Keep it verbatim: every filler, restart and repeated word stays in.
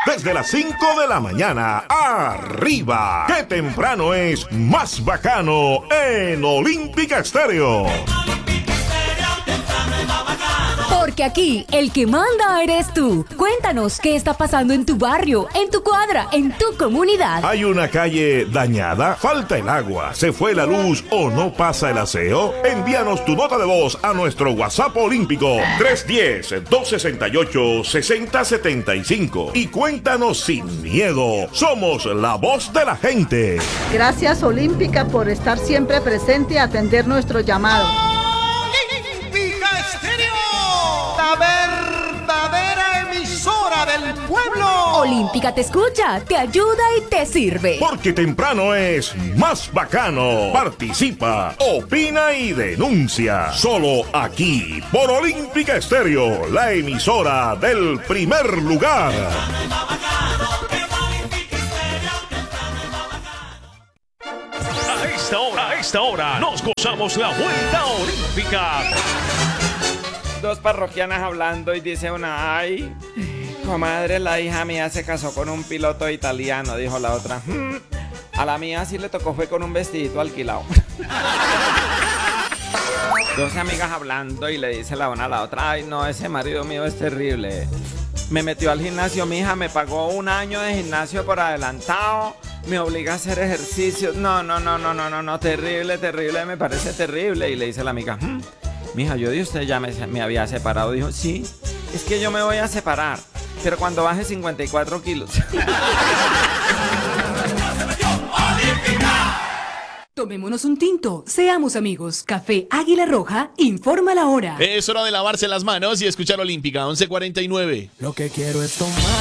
Desde las cinco de la mañana, arriba. ¡Qué temprano es más bacano en Olímpica Estéreo! Porque aquí el que manda eres tú. Cuéntanos qué está pasando en tu barrio, en tu cuadra, en tu comunidad. ¿Hay una calle dañada? ¿Falta el agua? ¿Se fue la luz o no pasa el aseo? Envíanos tu nota de voz a nuestro WhatsApp olímpico tres uno cero, dos seis ocho, seis cero siete cinco y cuéntanos sin miedo. Somos la voz de la gente. Gracias Olímpica por estar siempre presente y atender nuestro llamado. Olímpica Estéreo, la verdadera emisora del pueblo. Olímpica te escucha, te ayuda y te sirve. Porque temprano es más bacano. Participa, opina y denuncia. Solo aquí, por Olímpica Estéreo, la emisora del primer lugar. A esta hora, a esta hora, nos gozamos la vuelta olímpica. Dos parroquianas hablando y dice una, ay, comadre, la hija mía se casó con un piloto italiano, dijo la otra. Hmm, a la mía sí le tocó, fue con un vestidito alquilado. Dos amigas hablando y le dice la una a la otra, ay no, ese marido mío es terrible. Me metió al gimnasio, mi hija, me pagó un año de gimnasio por adelantado, me obliga a hacer ejercicio. No, no, no, no, no, no, no, terrible, terrible, me parece terrible. Y le dice la amiga, hmm, mija, yo de usted ya me, me había separado. Dijo, sí, es que yo me voy a separar, pero cuando baje cincuenta y cuatro kilos. Tomémonos un tinto, seamos amigos. Café Águila Roja informa la hora. Es hora de lavarse las manos y escuchar Olímpica, once cuarenta y nueve. Lo que quiero es tomar